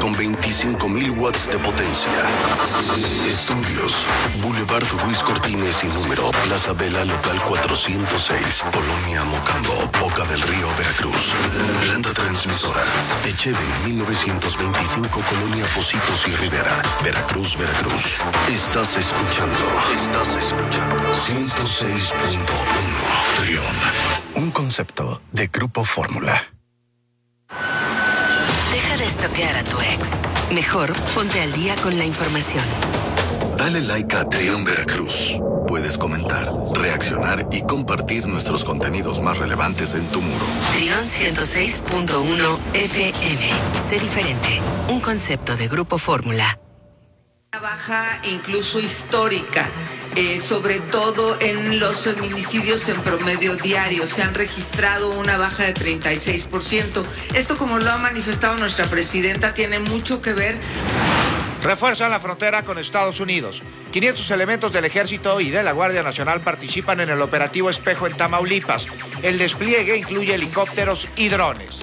con 25,000 watts de potencia. Estudios, Boulevard Ruiz Cortines y número, Plaza Vela, local 406, Colonia Mocambo, Boca del Río, Veracruz. Planta transmisora, Echeven 1925, Colonia Pocitos y Rivera, Veracruz, Veracruz. Estás escuchando 106.1 Trión. Un concepto de Grupo Fórmula. Deja de estoquear a tu ex. Mejor ponte al día con la información. Dale like a Trión Veracruz. Puedes comentar, reaccionar y compartir nuestros contenidos más relevantes en tu muro. Trión 106.1 FM. Sé diferente. Un concepto de Grupo Fórmula. Una baja incluso histórica, sobre todo en los feminicidios en promedio diario. Se han registrado una baja de 36%. Esto, como lo ha manifestado nuestra presidenta, tiene mucho que ver. Refuerzan la frontera con Estados Unidos. 500 elementos del Ejército y de la Guardia Nacional participan en el operativo Espejo en Tamaulipas. El despliegue incluye helicópteros y drones.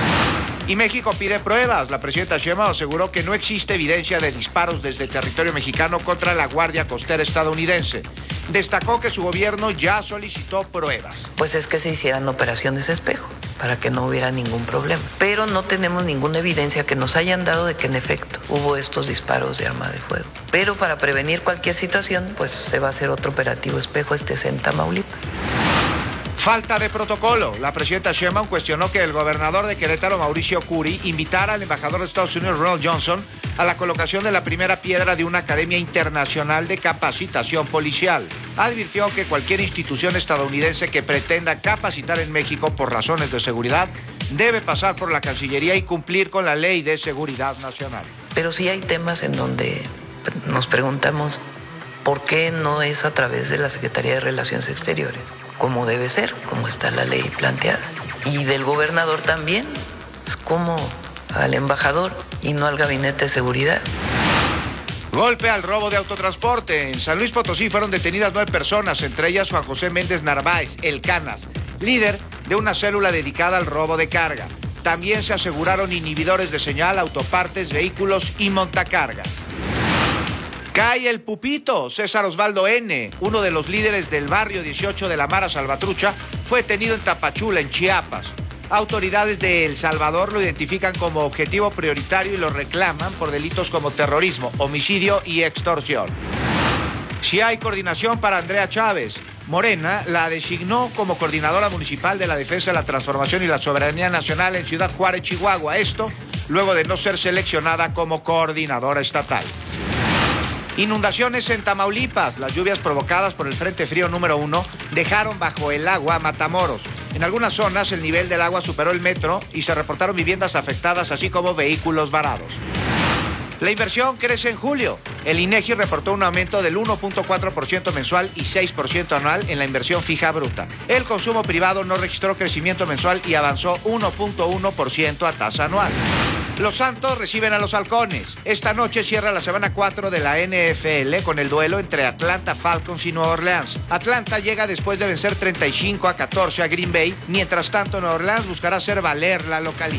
Y México pide pruebas. La presidenta Sheinbaum aseguró que no existe evidencia de disparos desde territorio mexicano contra la Guardia Costera estadounidense. Destacó que su gobierno ya solicitó pruebas. Pues es que se hicieran operaciones espejo para que no hubiera ningún problema. Pero no tenemos ninguna evidencia que nos hayan dado de que en efecto hubo estos disparos de arma de fuego. Pero para prevenir cualquier situación, pues se va a hacer otro operativo espejo, es en Tamaulipas. Falta de protocolo. La presidenta Sheinbaum cuestionó que el gobernador de Querétaro, Mauricio Curi, invitara al embajador de Estados Unidos, Ronald Johnson, a la colocación de la primera piedra de una academia internacional de capacitación policial. Advirtió que cualquier institución estadounidense que pretenda capacitar en México por razones de seguridad debe pasar por la Cancillería y cumplir con la Ley de Seguridad Nacional. Pero sí hay temas en donde nos preguntamos por qué no es a través de la Secretaría de Relaciones Exteriores, como debe ser, como está la ley planteada. Y del gobernador también, es como al embajador y no al gabinete de seguridad. Golpe al robo de autotransporte. En San Luis Potosí fueron detenidas 9 personas, entre ellas Juan José Méndez Narváez, el Canas, líder de una célula dedicada al robo de carga. También se aseguraron inhibidores de señal, autopartes, vehículos y montacargas. Cae el pupito. César Osvaldo N., uno de los líderes del barrio 18 de la Mara Salvatrucha, fue detenido en Tapachula, en Chiapas. Autoridades de El Salvador lo identifican como objetivo prioritario y lo reclaman por delitos como terrorismo, homicidio y extorsión. Si hay coordinación para Andrea Chávez. Morena la designó como coordinadora municipal de la defensa de la transformación y la soberanía nacional en Ciudad Juárez, Chihuahua. Esto luego de no ser seleccionada como coordinadora estatal. Inundaciones en Tamaulipas. Las lluvias provocadas por el Frente Frío número 1 dejaron bajo el agua a Matamoros. En algunas zonas el nivel del agua superó el metro y se reportaron viviendas afectadas, así como vehículos varados. La inversión crece en julio. El INEGI reportó un aumento del 1.4% mensual y 6% anual en la inversión fija bruta. El consumo privado no registró crecimiento mensual y avanzó 1.1% a tasa anual. Los Santos reciben a los Halcones. Esta noche cierra la semana 4 de la NFL con el duelo entre Atlanta Falcons y Nueva Orleans. Atlanta llega después de vencer 35-14 a Green Bay. Mientras tanto, Nueva Orleans buscará hacer valer la localía.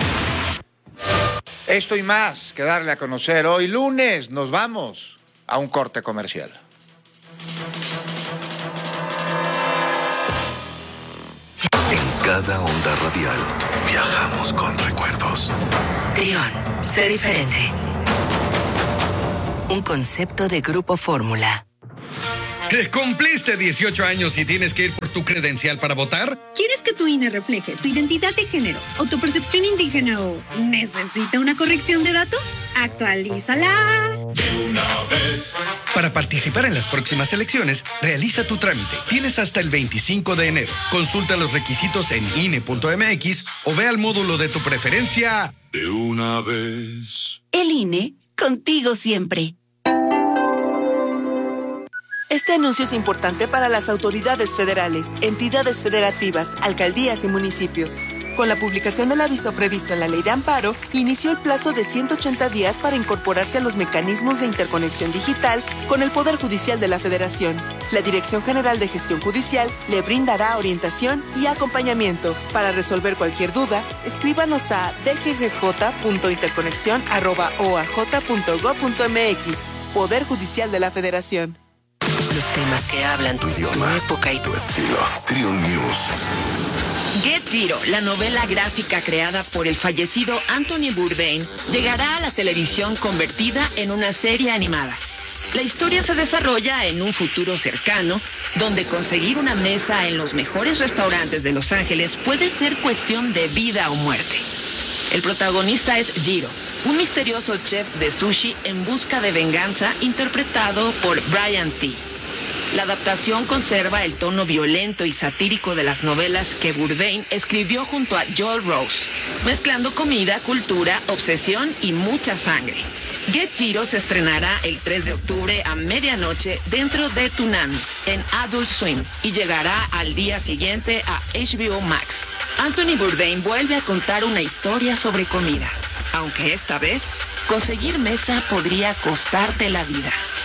Esto y más que darle a conocer hoy lunes. Nos vamos a un corte comercial. En cada onda radial viajamos con recuerdos. Trión, sé diferente. Un concepto de Grupo Fórmula. ¿Cumpliste 18 años y tienes que ir por tu credencial para votar? ¿Quieres que tu INE refleje tu identidad de género o tu percepción indígena o necesita una corrección de datos? ¡Actualízala! De una vez. Para participar en las próximas elecciones, realiza tu trámite. Tienes hasta el 25 de enero. Consulta los requisitos en INE.mx o ve al módulo de tu preferencia. De una vez. El INE, contigo siempre. Este anuncio es importante para las autoridades federales, entidades federativas, alcaldías y municipios. Con la publicación del aviso previsto en la Ley de Amparo, inició el plazo de 180 días para incorporarse a los mecanismos de interconexión digital con el Poder Judicial de la Federación. La Dirección General de Gestión Judicial le brindará orientación y acompañamiento. Para resolver cualquier duda, escríbanos a dggj.interconexión@oaj.gov.mx. Poder Judicial de la Federación. Los temas que hablan Tu idioma, tu época y tu estilo. Triun News. Get Giro, la novela gráfica creada por el fallecido Anthony Bourdain, llegará a la televisión convertida en una serie animada. La historia se desarrolla en un futuro cercano, donde conseguir una mesa en los mejores restaurantes de Los Ángeles puede ser cuestión de vida o muerte. El protagonista es Jiro, un misterioso chef de sushi en busca de venganza, interpretado por Brian T. La adaptación conserva el tono violento y satírico de las novelas que Bourdain escribió junto a Joel Rose, mezclando comida, cultura, obsesión y mucha sangre. Get Jiro se estrenará el 3 de octubre a medianoche dentro de Toonami en Adult Swim y llegará al día siguiente a HBO Max. Anthony Bourdain vuelve a contar una historia sobre comida, aunque esta vez conseguir mesa podría costarte la vida.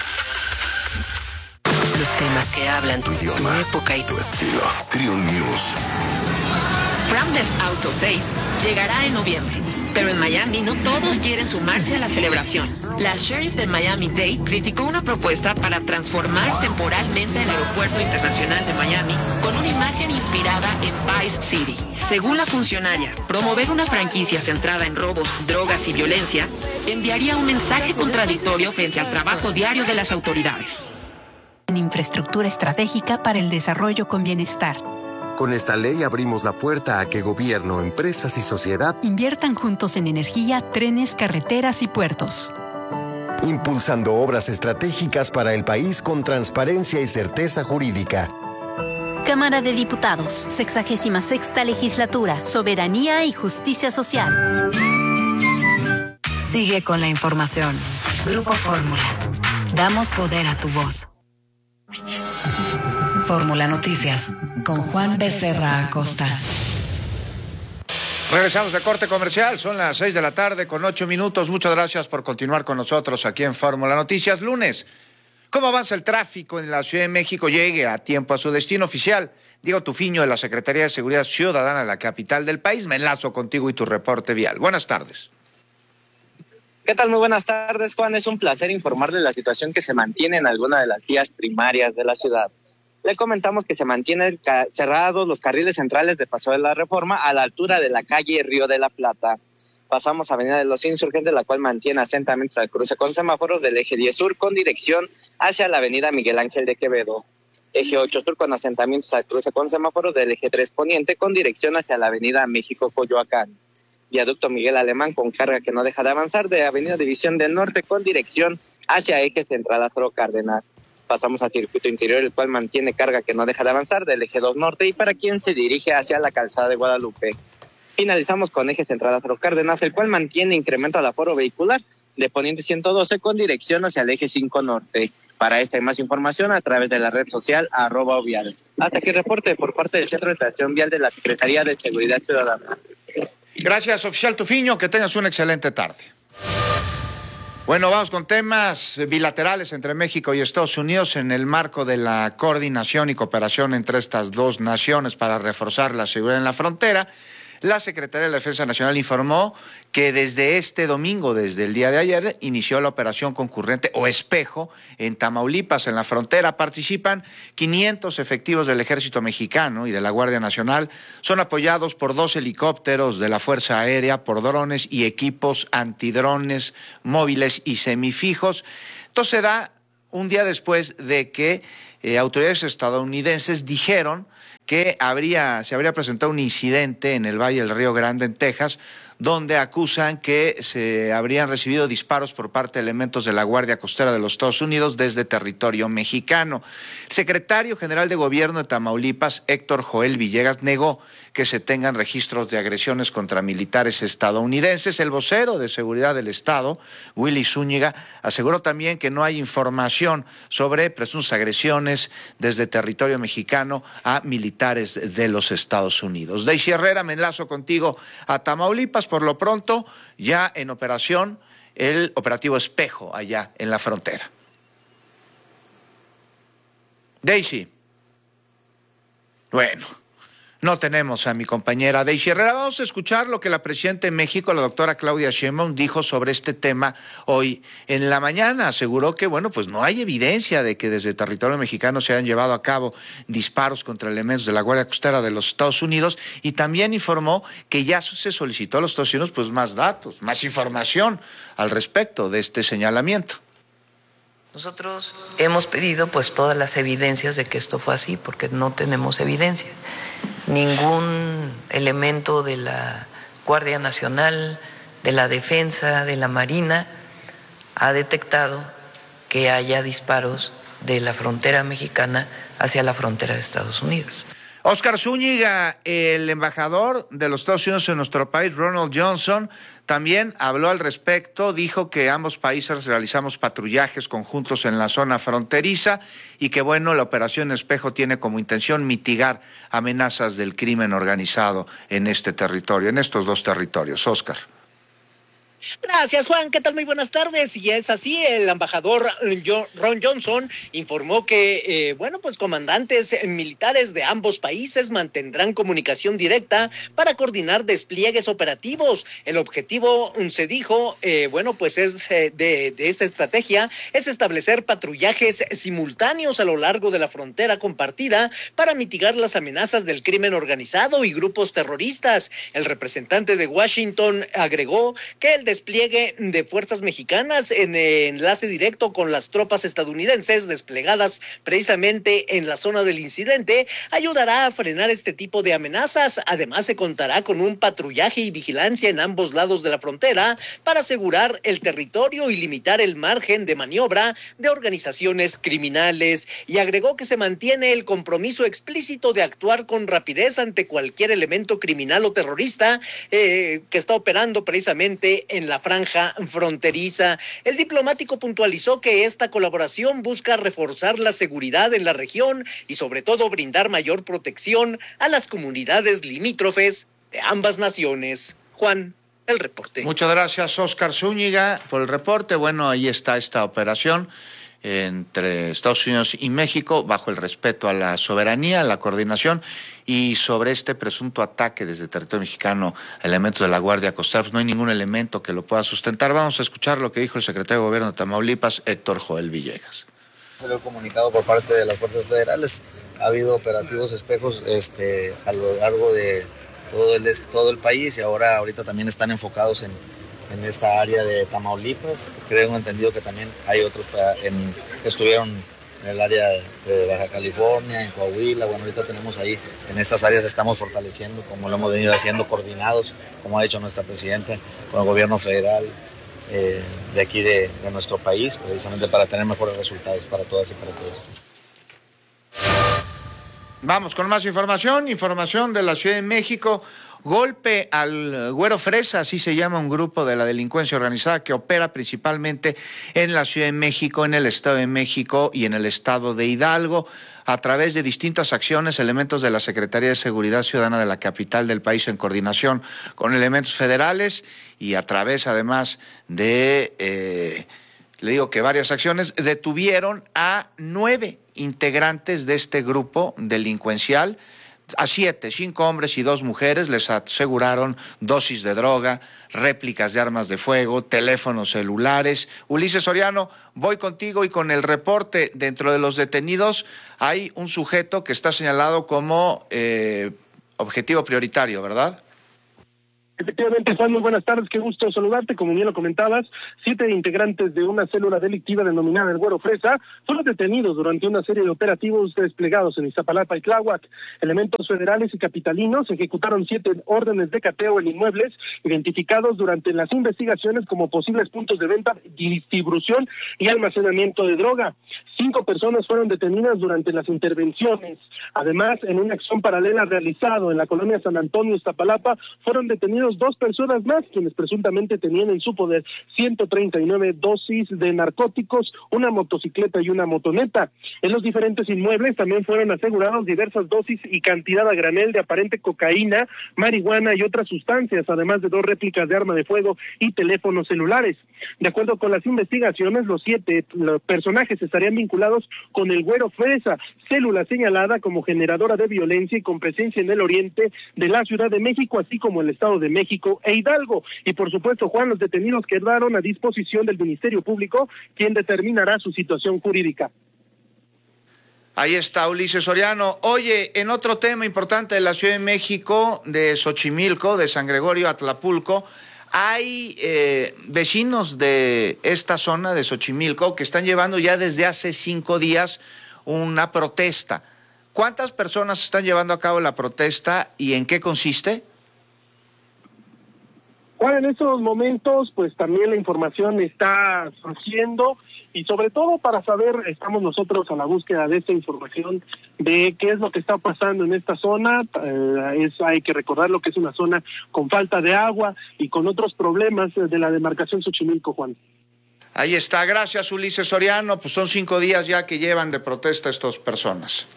Los temas que hablan Tu idioma, tu época y tu estilo. Triun News. Grand Theft Auto 6 llegará en noviembre, pero en Miami no todos quieren sumarse a la celebración. La sheriff de Miami-Dade criticó una propuesta para transformar temporalmente el aeropuerto internacional de Miami con una imagen inspirada en Vice City. Según la funcionaria, promover una franquicia centrada en robos, drogas y violencia enviaría un mensaje contradictorio frente al trabajo diario de las autoridades. En infraestructura estratégica para el desarrollo con bienestar. Con esta ley abrimos la puerta a que gobierno, empresas y sociedad inviertan juntos en energía, trenes, carreteras y puertos. Impulsando obras estratégicas para el país con transparencia y certeza jurídica. Cámara de Diputados, 66ª Legislatura, Soberanía y Justicia Social. Sigue con la información. Grupo Fórmula. Damos poder a tu voz. Fórmula Noticias con Juan Becerra Acosta. Regresamos de corte comercial, son las 6 de la tarde con 8 minutos. Muchas gracias por continuar con nosotros aquí en Fórmula Noticias. Lunes, ¿cómo avanza el tráfico en la Ciudad de México? Llegue a tiempo a su destino oficial. Diego Tufiño, de la Secretaría de Seguridad Ciudadana de la capital del país. Me enlazo contigo y tu reporte vial. Buenas tardes. ¿Qué tal? Muy buenas tardes, Juan. Es un placer informarle la situación que se mantiene en alguna de las vías primarias de la ciudad. Le comentamos que se mantienen cerrados los carriles centrales de Paseo de la Reforma a la altura de la calle Río de la Plata. Pasamos a Avenida de los Insurgentes, la cual mantiene asentamientos al cruce con semáforos del eje 10 Sur con dirección hacia la avenida Miguel Ángel de Quevedo. Eje 8 Sur con asentamientos al cruce con semáforos del eje 3 Poniente con dirección hacia la avenida México-Coyoacán. Viaducto Miguel Alemán con carga que no deja de avanzar de avenida División del Norte con dirección hacia eje central Lázaro Cárdenas. Pasamos al circuito interior, el cual mantiene carga que no deja de avanzar del eje 2 Norte y para quien se dirige hacia la calzada de Guadalupe. Finalizamos con eje central Lázaro Cárdenas, el cual mantiene incremento al aforo vehicular de Poniente 112 con dirección hacia el eje 5 Norte. Para esta y más información a través de la red social @ovial. Hasta aquí el reporte por parte del Centro de Tracción Vial de la Secretaría de Seguridad Ciudadana. Gracias, oficial Tufiño, que tengas una excelente tarde. Bueno, vamos con temas bilaterales entre México y Estados Unidos en el marco de la coordinación y cooperación entre estas dos naciones para reforzar la seguridad en la frontera. La Secretaría de la Defensa Nacional informó que desde este domingo, desde el día de ayer, inició la operación concurrente o espejo en Tamaulipas, en la frontera. Participan 500 efectivos del Ejército Mexicano y de la Guardia Nacional. Son apoyados por 2 helicópteros de la Fuerza Aérea, por drones y equipos antidrones móviles y semifijos. Esto se da un día después de que autoridades estadounidenses dijeron que se habría presentado un incidente en el Valle del Río Grande, en Texas, donde acusan que se habrían recibido disparos por parte de elementos de la Guardia Costera de los Estados Unidos desde territorio mexicano. El secretario general de Gobierno de Tamaulipas, Héctor Joel Villegas, negó que se tengan registros de agresiones contra militares estadounidenses. El vocero de Seguridad del Estado, Willy Zúñiga, aseguró también que no hay información sobre presuntas agresiones desde territorio mexicano a militares de los Estados Unidos. Daisy Herrera, me enlazo contigo a Tamaulipas. Por lo pronto, ya en operación el operativo Espejo allá en la frontera. Daisy. Bueno, no tenemos a mi compañera Daisy Herrera. Vamos a escuchar lo que la presidenta de México, la doctora Claudia Sheinbaum, dijo sobre este tema hoy en la mañana. Aseguró que, bueno, pues no hay evidencia de que desde el territorio mexicano se hayan llevado a cabo disparos contra elementos de la Guardia Costera de los Estados Unidos, y también informó que ya se solicitó a los Estados Unidos pues más datos, más información al respecto de este señalamiento. Nosotros hemos pedido pues todas las evidencias de que esto fue así, porque no tenemos evidencia. Ningún elemento de la Guardia Nacional, de la Defensa, de la Marina ha detectado que haya disparos de la frontera mexicana hacia la frontera de Estados Unidos. Oscar Zúñiga, el embajador de los Estados Unidos en nuestro país, Ronald Johnson, también habló al respecto, dijo que ambos países realizamos patrullajes conjuntos en la zona fronteriza y que, bueno, la Operación Espejo tiene como intención mitigar amenazas del crimen organizado en este territorio, en estos dos territorios. Oscar. Gracias, Juan. ¿Qué tal? Muy buenas tardes. Y es así, el embajador Ron Johnson informó que, pues comandantes militares de ambos países mantendrán comunicación directa para coordinar despliegues operativos. El objetivo, se dijo, pues es de esta estrategia, es establecer patrullajes simultáneos a lo largo de la frontera compartida para mitigar las amenazas del crimen organizado y grupos terroristas. El representante de Washington agregó que el despliegue de fuerzas mexicanas en enlace directo con las tropas estadounidenses desplegadas precisamente en la zona del incidente ayudará a frenar este tipo de amenazas. Además, se contará con un patrullaje y vigilancia en ambos lados de la frontera para asegurar el territorio y limitar el margen de maniobra de organizaciones criminales. Y agregó que se mantiene el compromiso explícito de actuar con rapidez ante cualquier elemento criminal o terrorista que está operando precisamente en la franja fronteriza. El diplomático puntualizó que esta colaboración busca reforzar la seguridad en la región y sobre todo brindar mayor protección a las comunidades limítrofes de ambas naciones. Juan, el reporte. Muchas gracias, Oscar Zúñiga, por el reporte. Bueno, ahí está esta operación entre Estados Unidos y México, bajo el respeto a la soberanía, a la coordinación, y sobre este presunto ataque desde el territorio mexicano a elementos de la Guardia Costera, pues no hay ningún elemento que lo pueda sustentar. Vamos a escuchar lo que dijo el secretario de Gobierno de Tamaulipas, Héctor Joel Villegas. Se lo he comunicado por parte de las fuerzas federales. Ha habido operativos espejos a lo largo de todo el país, y ahorita también están enfocados en esta área de Tamaulipas. Creo entendido que también hay otros que estuvieron en el área de Baja California, en Coahuila. Bueno, ahorita tenemos ahí, en estas áreas estamos fortaleciendo, como lo hemos venido haciendo, coordinados, como ha dicho nuestra presidenta, con el gobierno federal de aquí de nuestro país, precisamente para tener mejores resultados para todas y para todos. Vamos con más información de la Ciudad de México. Golpe al Güero Fresa, así se llama un grupo de la delincuencia organizada que opera principalmente en la Ciudad de México, en el Estado de México y en el Estado de Hidalgo. A través de distintas acciones, elementos de la Secretaría de Seguridad Ciudadana de la capital del país, en coordinación con elementos federales, y a través además de, varias acciones, detuvieron a 9 integrantes de este grupo delincuencial. A 5 hombres y 2 mujeres, les aseguraron dosis de droga, réplicas de armas de fuego, teléfonos celulares. Ulises Soriano, voy contigo y con el reporte. Dentro de los detenidos hay un sujeto que está señalado como objetivo prioritario, ¿verdad? Efectivamente, Juan, muy buenas tardes, qué gusto saludarte. Como bien lo comentabas, 7 integrantes de una célula delictiva denominada el Güero Fresa fueron detenidos durante una serie de operativos desplegados en Iztapalapa y Tláhuac. Elementos federales y capitalinos ejecutaron 7 órdenes de cateo en inmuebles identificados durante las investigaciones como posibles puntos de venta, distribución y almacenamiento de droga. 5 personas fueron detenidas durante las intervenciones. Además, en una acción paralela realizado en la colonia San Antonio, Iztapalapa, fueron detenidos 2 personas más, quienes presuntamente tenían en su poder 139 dosis de narcóticos, una motocicleta y una motoneta. En los diferentes inmuebles también fueron asegurados diversas dosis y cantidad a granel de aparente cocaína, marihuana y otras sustancias, además de 2 réplicas de arma de fuego y teléfonos celulares. De acuerdo con las investigaciones, los 7 personajes estarían vinculados vinculados con el Güero Fresa, célula señalada como generadora de violencia y con presencia en el oriente de la Ciudad de México, así como el Estado de México e Hidalgo. Y por supuesto, Juan, los detenidos quedaron a disposición del Ministerio Público, quien determinará su situación jurídica. Ahí está Ulises Soriano. Oye, en otro tema importante de la Ciudad de México, de Xochimilco, de San Gregorio Atlapulco, hay vecinos de esta zona de Xochimilco que están llevando ya desde hace 5 días una protesta. ¿Cuántas personas están llevando a cabo la protesta y en qué consiste? Juan, en estos momentos, pues también la información está surgiendo y sobre todo para saber, estamos nosotros a la búsqueda de esta información de qué es lo que está pasando en esta zona. Hay que recordar lo que es una zona con falta de agua y con otros problemas de la demarcación Xochimilco, Juan. Ahí está, gracias Ulises Soriano, pues son 5 días ya que llevan de protesta estas personas.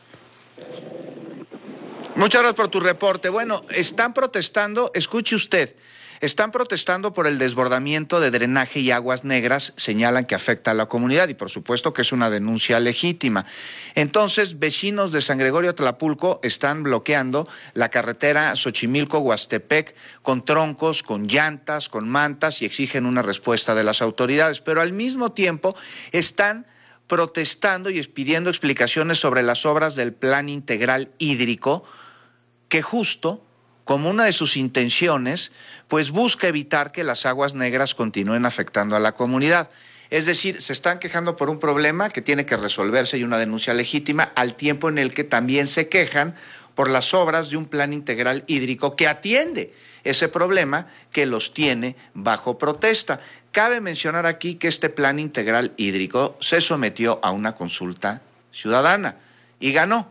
Muchas gracias por tu reporte. Bueno, están protestando, escuche usted, están protestando por el desbordamiento de drenaje y aguas negras, señalan que afecta a la comunidad y por supuesto que es una denuncia legítima. Entonces, vecinos de San Gregorio Atlapulco están bloqueando la carretera Xochimilco-Huastepec con troncos, con llantas, con mantas y exigen una respuesta de las autoridades, pero al mismo tiempo están protestando y pidiendo explicaciones sobre las obras del Plan Integral Hídrico, que justo como una de sus intenciones, pues busca evitar que las aguas negras continúen afectando a la comunidad. Es decir, se están quejando por un problema que tiene que resolverse y una denuncia legítima, al tiempo en el que también se quejan por las obras de un plan integral hídrico que atiende ese problema que los tiene bajo protesta. Cabe mencionar aquí que este plan integral hídrico se sometió a una consulta ciudadana y ganó.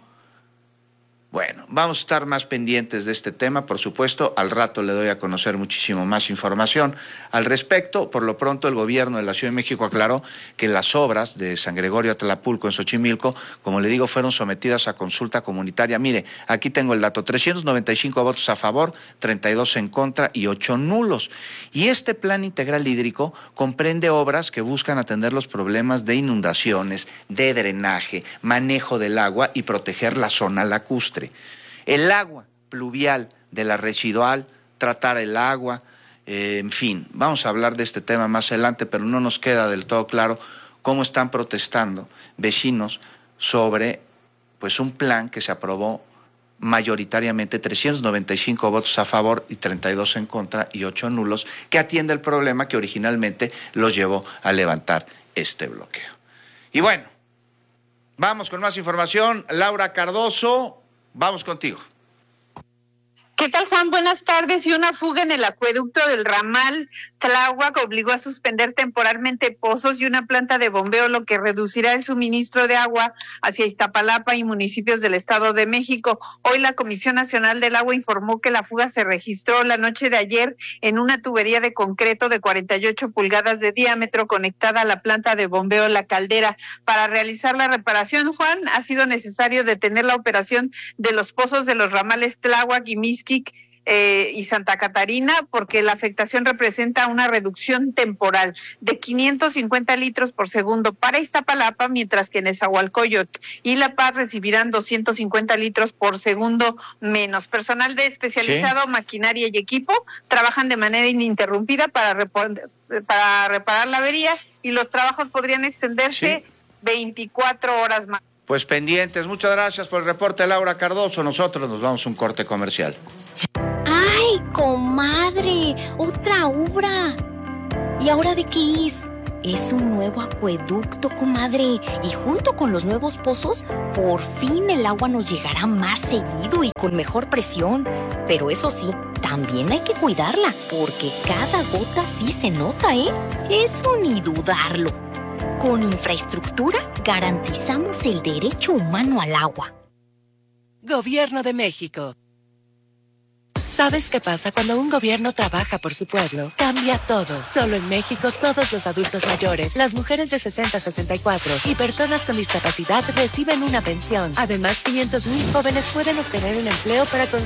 Bueno, vamos a estar más pendientes de este tema, por supuesto, al rato le doy a conocer muchísimo más información al respecto. Por lo pronto, el gobierno de la Ciudad de México aclaró que las obras de San Gregorio Atlapulco en Xochimilco, como le digo, fueron sometidas a consulta comunitaria. Mire, aquí tengo el dato, 395 votos a favor, 32 en contra y 8 nulos. Y este plan integral hídrico comprende obras que buscan atender los problemas de inundaciones, de drenaje, manejo del agua y proteger la zona lacustre. El agua pluvial de la residual, tratar el agua, en fin, vamos a hablar de este tema más adelante, pero no nos queda del todo claro cómo están protestando vecinos sobre pues un plan que se aprobó mayoritariamente, 395 votos a favor y 32 en contra y 8 nulos, que atiende el problema que originalmente los llevó a levantar este bloqueo. Y bueno, vamos con más información. Laura Cardoso, vamos contigo. ¿Qué tal, Juan? Buenas tardes. Y una fuga en el acueducto del ramal Tláhuac obligó a suspender temporalmente pozos y una planta de bombeo, lo que reducirá el suministro de agua hacia Iztapalapa y municipios del Estado de México. Hoy la Comisión Nacional del Agua informó que la fuga se registró la noche de ayer en una tubería de concreto de 48 pulgadas de diámetro conectada a la planta de bombeo La Caldera. Para realizar la reparación, Juan, ha sido necesario detener la operación de los pozos de los ramales Tláhuac y Mixquic y Santa Catarina, porque la afectación representa una reducción temporal de 550 litros por segundo para Iztapalapa, mientras que Nezahualcóyotl y La Paz recibirán 250 litros por segundo menos. Personal de especializado, maquinaria y equipo trabajan de manera ininterrumpida para reparar la avería y los trabajos podrían extenderse 24 horas más. Pues pendientes. Muchas gracias por el reporte, Laura Cardoso. Nosotros nos vamos a un corte comercial. ¡Ay, comadre! ¡Otra obra! ¿Y ahora de qué es? Es un nuevo acueducto, comadre. Y junto con los nuevos pozos, por fin el agua nos llegará más seguido y con mejor presión. Pero eso sí, también hay que cuidarla, porque cada gota sí se nota, ¿eh? Eso ni dudarlo. Con infraestructura garantizamos el derecho humano al agua. Gobierno de México. ¿Sabes qué pasa cuando un gobierno trabaja por su pueblo? Cambia todo. Solo en México todos los adultos mayores, las mujeres de 60 a 64 y personas con discapacidad reciben una pensión. Además, 500,000 jóvenes pueden obtener un empleo para